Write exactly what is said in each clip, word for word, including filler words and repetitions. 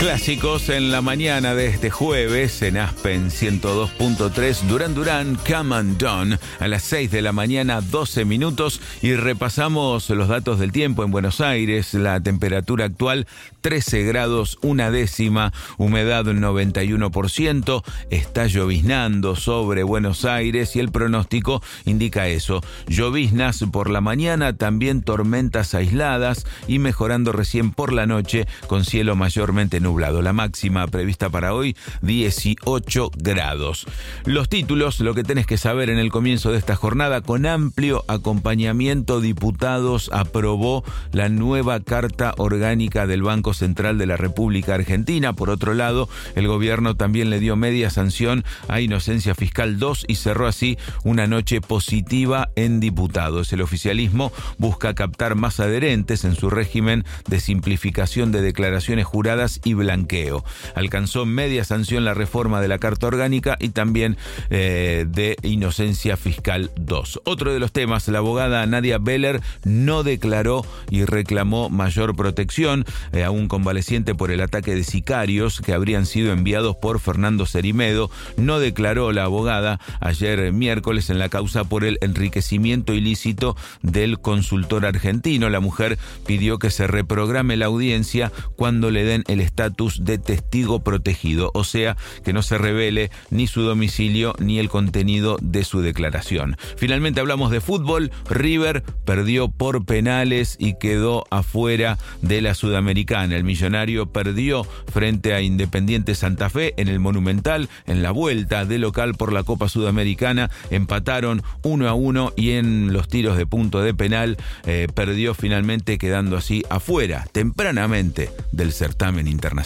Clásicos en la mañana de este jueves en Aspen ciento dos punto tres, Duran Duran, Come Undone, a las seis de la mañana, doce minutos, y repasamos los datos del tiempo en Buenos Aires. La temperatura actual trece grados, una décima, humedad noventa y uno por ciento, está lloviznando sobre Buenos Aires y el pronóstico indica eso, lloviznas por la mañana, también tormentas aisladas y mejorando recién por la noche con cielo mayormente nublado. La máxima prevista para hoy, dieciocho grados. Los títulos, lo que tenés que saber en el comienzo de esta jornada: con amplio acompañamiento, diputados aprobó la nueva Carta Orgánica del Banco Central de la República Argentina. Por otro lado, el gobierno también le dio media sanción a Inocencia Fiscal dos y cerró así una noche positiva en diputados. El oficialismo busca captar más adherentes en su régimen de simplificación de declaraciones juradas y blanqueo. Alcanzó media sanción la reforma de la Carta Orgánica y también eh, de Inocencia Fiscal dos. Otro de los temas, la abogada Nadia Beller no declaró y reclamó mayor protección eh, a un convaleciente por el ataque de sicarios que habrían sido enviados por Fernando Cerimedo. No declaró la abogada ayer miércoles en la causa por el enriquecimiento ilícito del consultor argentino. La mujer pidió que se reprograme la audiencia cuando le den el estatus de testigo protegido, o sea, que no se revele ni su domicilio ni el contenido de su declaración. Finalmente hablamos de fútbol. River perdió por penales y quedó afuera de la Sudamericana. El Millonario perdió frente a Independiente Santa Fe en el Monumental en la vuelta de local por la Copa Sudamericana. Empataron uno a uno y en los tiros de punto de penal eh, perdió finalmente, quedando así afuera tempranamente del certamen internacional.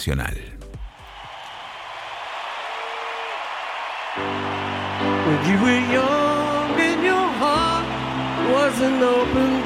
When you were young and your heart was an open